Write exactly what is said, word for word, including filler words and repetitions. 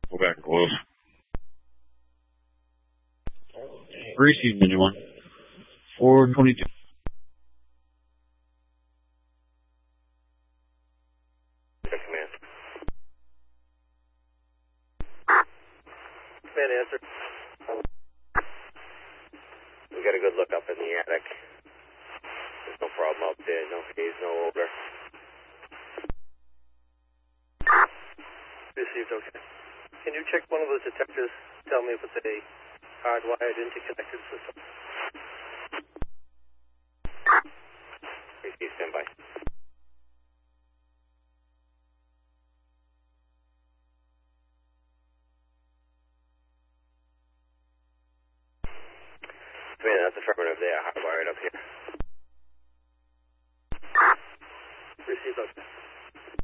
Go back and close. Receive engine one. four twenty-two. Command. Command answer. We got a good look up in the attic. There's no problem up there. No haze, no odor. Received, okay. Can you check one of those detectors? Tell me if it's a hardwired interconnected system. Receive, stand by. Man, that's affirmative. They are hardwired up here. Receive, okay.